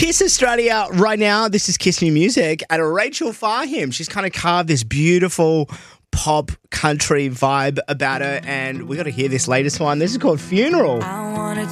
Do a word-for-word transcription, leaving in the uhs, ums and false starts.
Kiss Australia right now. This is Kiss Me Music and Rachel Farhim. She's kind of carved this beautiful pop country vibe about her, and we got to hear this latest one. This is called Funeral. I wanna